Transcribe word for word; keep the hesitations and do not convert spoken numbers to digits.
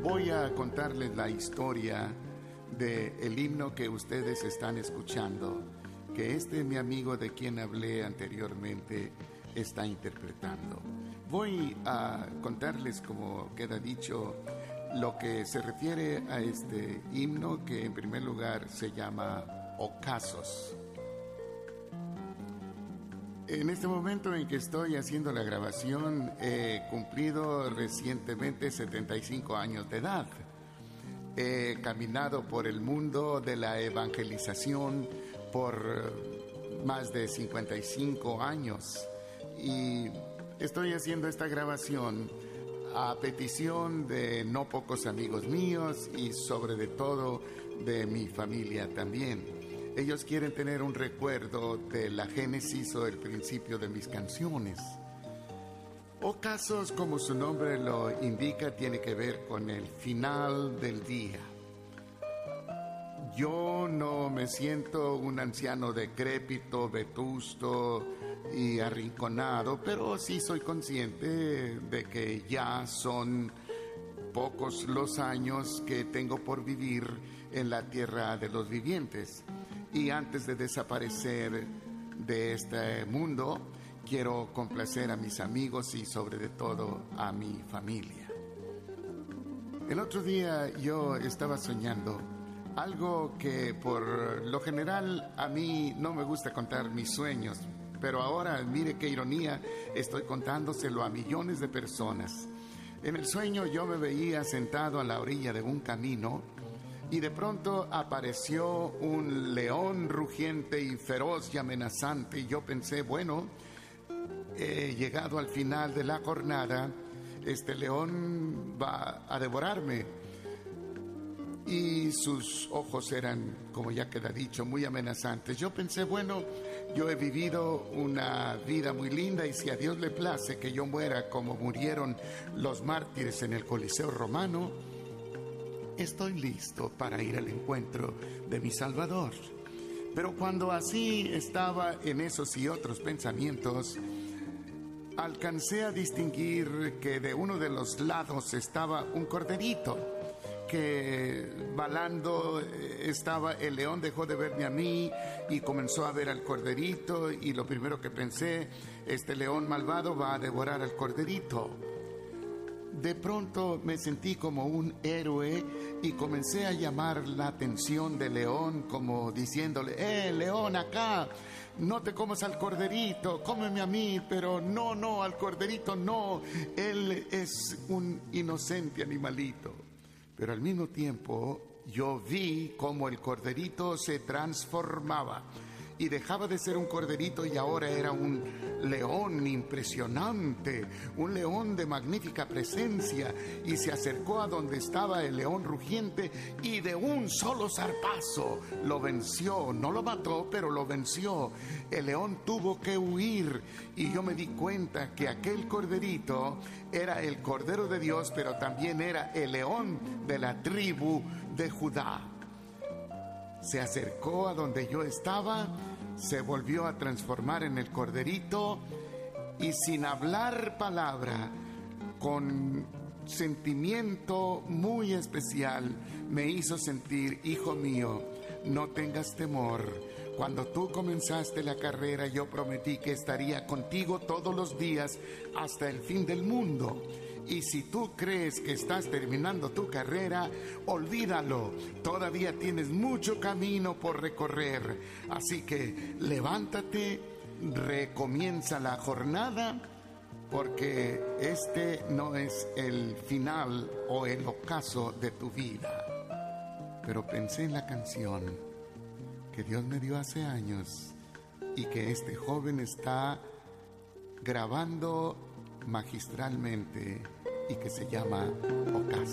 voy a contarles la historia del himno que ustedes están escuchando, que este mi amigo de quien hablé anteriormente está interpretando. Voy a contarles, como queda dicho, lo que se refiere a este himno, que en primer lugar se llama Ocasos. En este momento en que estoy haciendo la grabación, he cumplido recientemente setenta y cinco años de edad. He caminado por el mundo de la evangelización por más de cincuenta y cinco años y estoy haciendo esta grabación a petición de no pocos amigos míos y sobre de todo de mi familia también. Ellos quieren tener un recuerdo de la génesis o el principio de mis canciones. Ocasos, como su nombre lo indica, tiene que ver con el final del día. Yo no me siento un anciano decrépito, vetusto y arrinconado, pero sí soy consciente de que ya son pocos los años que tengo por vivir en la tierra de los vivientes. Y antes de desaparecer de este mundo, quiero complacer a mis amigos y sobre de todo a mi familia. El otro día yo estaba soñando algo que por lo general a mí no me gusta contar mis sueños, pero ahora, mire qué ironía, estoy contándoselo a millones de personas. En el sueño yo me veía sentado a la orilla de un camino y de pronto apareció un león rugiente y feroz y amenazante y yo pensé, bueno, he llegado al final de la jornada, este león va a devorarme. Y sus ojos eran, como ya queda dicho, muy amenazantes. Yo pensé, bueno, yo he vivido una vida muy linda y si a Dios le place que yo muera como murieron los mártires en el Coliseo Romano, estoy listo para ir al encuentro de mi Salvador. Pero cuando así estaba en esos y otros pensamientos, alcancé a distinguir que de uno de los lados estaba un corderito, que balando estaba el león, dejó de verme a mí y comenzó a ver al corderito y lo primero que pensé, este león malvado va a devorar al corderito. De pronto me sentí como un héroe y comencé a llamar la atención del león como diciéndole, ¡eh, león, acá! No te comas al corderito, cómeme a mí, pero no, no, al corderito no, él es un inocente animalito. Pero al mismo tiempo yo vi cómo el corderito se transformaba y dejaba de ser un corderito y ahora era un león impresionante, un león de magnífica presencia, y se acercó a donde estaba el león rugiente y de un solo zarpazo lo venció. No lo mató, pero lo venció. El león tuvo que huir y yo me di cuenta que aquel corderito era el Cordero de Dios, pero también era el león de la tribu de Judá. Se acercó a donde yo estaba, se volvió a transformar en el corderito y sin hablar palabra, con sentimiento muy especial, me hizo sentir, hijo mío, no tengas temor. Cuando tú comenzaste la carrera, yo prometí que estaría contigo todos los días hasta el fin del mundo. Y si tú crees que estás terminando tu carrera, olvídalo. Todavía tienes mucho camino por recorrer. Así que levántate, recomienza la jornada, porque este no es el final o el ocaso de tu vida. Pero pensé en la canción que Dios me dio hace años y que este joven está grabando magistralmente y que se llama Ocaso.